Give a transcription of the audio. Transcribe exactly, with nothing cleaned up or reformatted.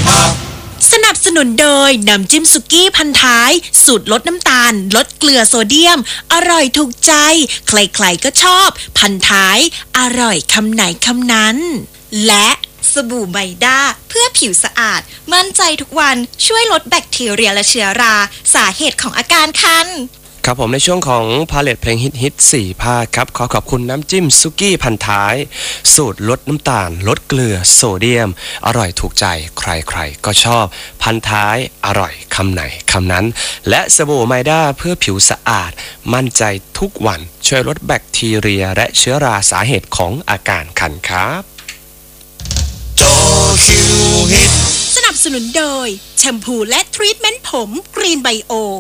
สนับสนุนโดยน้ำจิ้มสุกี้พันท้ายสูตรลดน้ำตาลลดเกลือโซเดียมอร่อยถูกใจใครๆก็ชอบพันท้ายอร่อยคำไหนคำนั้นและสบู่ไมด้าเพื่อผิวสะอาดมั่นใจทุกวันช่วยลดแบคทีเรียและเชื้อราสาเหตุของอาการคันครับผมในช่วงของพาเลตเพลงฮิตฮิตสี่ภาคครับขอขอบคุณน้ำจิ้มซุกี้พันท้ายสูตรลดน้ำตาลลดเกลือโซเดียมอร่อยถูกใจใครๆก็ชอบพันท้ายอร่อยคำไหนคำนั้นและสบู่ไมด้าเพื่อผิวสะอาดมั่นใจทุกวันช่วยลดแบคทีเรียและเชื้อราสาเหตุของอาการคันครับสนับสนุนโดยแชมพูและทรีทเมนต์ผมกรีนไบโอ